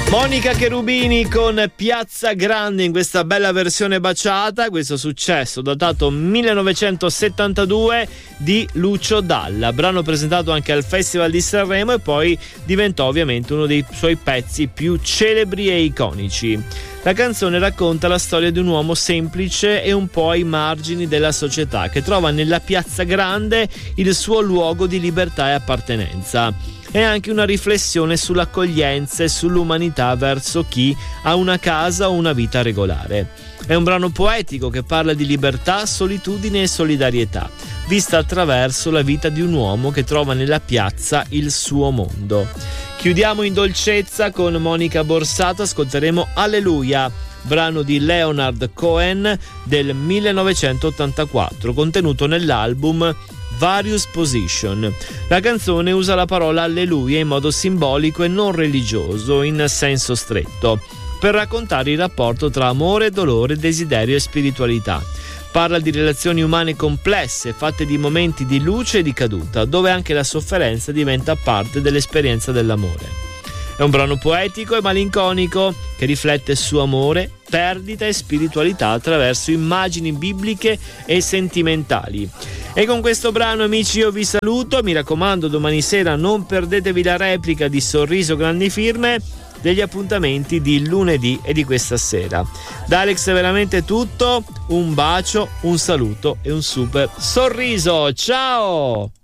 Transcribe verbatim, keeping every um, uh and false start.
Monica Cherubini con Piazza Grande in questa bella versione baciata, questo successo datato millenovecentosettantadue di Lucio Dalla, brano presentato anche al Festival di Sanremo e poi diventò ovviamente uno dei suoi pezzi più celebri e iconici. La canzone racconta la storia di un uomo semplice e un po' ai margini della società che trova nella Piazza Grande il suo luogo di libertà e appartenenza. È anche una riflessione sull'accoglienza e sull'umanità verso chi ha una casa o una vita regolare. È un brano poetico che parla di libertà, solitudine e solidarietà, vista attraverso la vita di un uomo che trova nella piazza il suo mondo. Chiudiamo in dolcezza con Monica Borsato, ascolteremo Alleluia, brano di Leonard Cohen del millenovecentottantaquattro, contenuto nell'album Various Position. La canzone usa la parola alleluia in modo simbolico e non religioso in senso stretto, per raccontare il rapporto tra amore, dolore, desiderio e spiritualità. Parla di relazioni umane complesse, fatte di momenti di luce e di caduta, dove anche la sofferenza diventa parte dell'esperienza dell'amore. È un brano poetico e malinconico che riflette su amore, perdita e spiritualità attraverso immagini bibliche e sentimentali. E con questo brano, amici, io vi saluto. Mi raccomando, domani sera non perdetevi la replica di Sorriso Grandi Firme degli appuntamenti di lunedì e di questa sera. Da Alex è veramente tutto. Un bacio, un saluto e un super sorriso. Ciao!